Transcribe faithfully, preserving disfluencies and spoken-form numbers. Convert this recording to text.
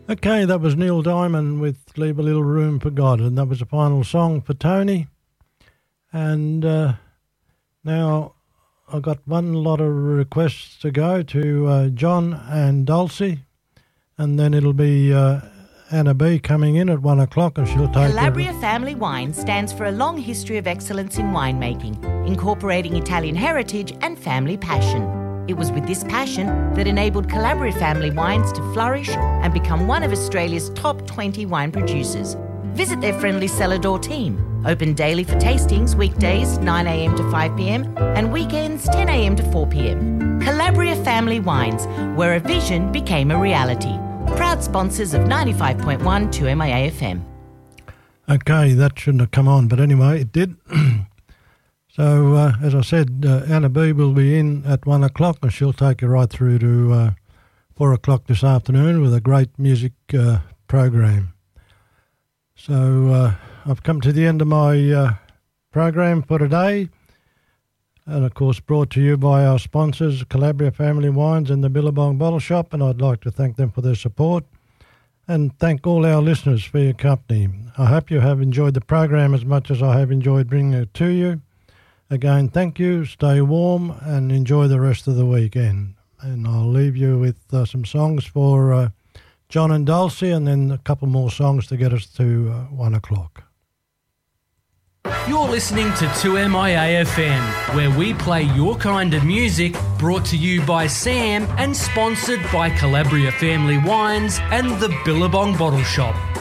Okay, that was Neil Diamond with Leave a Little Room for God, and that was the final song for Tony. And uh, now I've got one lot of requests to go to uh, John and Dulcie, and then it'll be uh, Anna B coming in at one o'clock, and she'll take Calabria Family Wine stands for a long history of excellence in winemaking, incorporating Italian heritage and family passion. It was with this passion that enabled Calabria Family Wines to flourish and become one of Australia's top twenty wine producers. Visit their friendly cellar door team. Open daily for tastings, weekdays nine a.m. to five p.m. and weekends ten a.m. to four p.m. Calabria Family Wines, where a vision became a reality. Proud sponsors of ninety-five point one two M I A F M. Okay, that shouldn't have come on, but anyway, it did. So, uh, as I said, uh, Anna B will be in at one o'clock, and she'll take you right through to uh, four o'clock this afternoon with a great music uh, program. So, uh, I've come to the end of my uh, program for today, and of course brought to you by our sponsors, Calabria Family Wines and the Billabong Bottle Shop, and I'd like to thank them for their support, and thank all our listeners for your company. I hope you have enjoyed the program as much as I have enjoyed bringing it to you. Again, thank you, stay warm, and enjoy the rest of the weekend. And I'll leave you with uh, some songs for uh, John and Dulcie, and then a couple more songs to get us to uh, one o'clock. You're listening to two M I A F M, where we play your kind of music, brought to you by Sam and sponsored by Calabria Family Wines and the Billabong Bottle Shop.